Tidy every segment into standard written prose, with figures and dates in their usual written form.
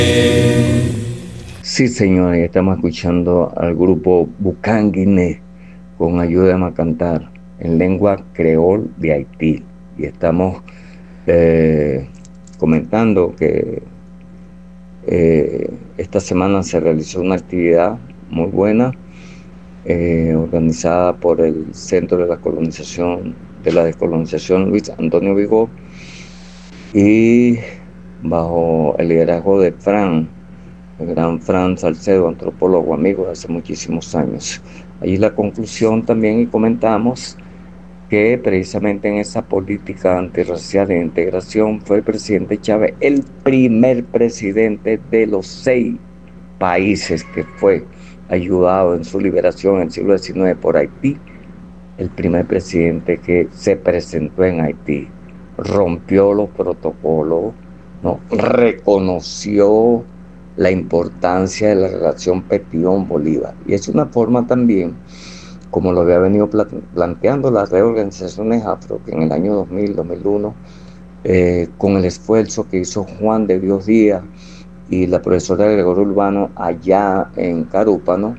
Sí, señores, estamos escuchando al grupo Bucanguiné con Ayúdame a cantar en lengua creol de Haití. Y estamos eh, comentando que esta semana se realizó una actividad muy buena organizada por el Centro de la Descolonización Luis Antonio Vigó y bajo el liderazgo de el gran Fran Salcedo, antropólogo amigo de hace muchísimos años. Allí la conclusión también y comentamos que precisamente en esa política antirracial de integración fue el presidente Chávez el primer presidente de los 6 países que fue ayudado en su liberación en el siglo XIX por Haití, el primer presidente que se presentó en Haití, rompió los protocolos, ¿no? Reconoció la importancia de la relación Petión-Bolívar. Y es una forma también, como lo había venido planteando las reorganizaciones afro, que en el año 2000, 2001, con el esfuerzo que hizo Juan de Dios Díaz y la profesora Gregorio Urbano allá en Carúpano,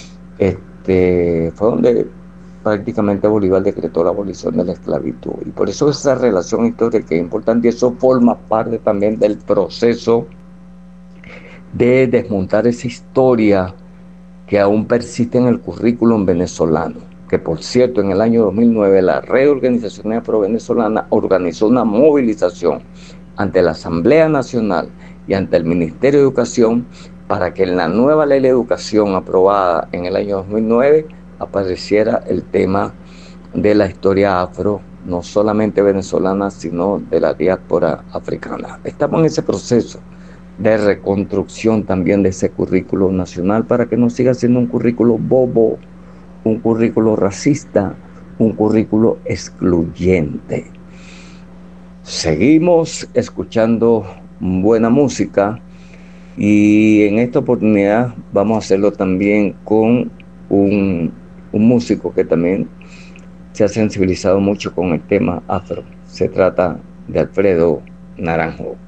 fue donde prácticamente Bolívar decretó la abolición de la esclavitud. Y por eso esa relación histórica es importante y eso forma parte también del proceso de desmontar esa historia que aún persiste en el currículum venezolano, que por cierto en el año 2009 la Reorganización Afro-Venezolana organizó una movilización ante la Asamblea Nacional y ante el Ministerio de Educación para que en la nueva ley de educación aprobada en el año 2009 apareciera el tema de la historia afro, no solamente venezolana, sino de la diáspora africana. Estamos en ese proceso de reconstrucción también de ese currículo nacional para que no siga siendo un currículo bobo, un currículo racista, un currículo excluyente. Seguimos escuchando buena música y en esta oportunidad vamos a hacerlo también con un músico que también se ha sensibilizado mucho con el tema afro. Se trata de Alfredo Naranjo.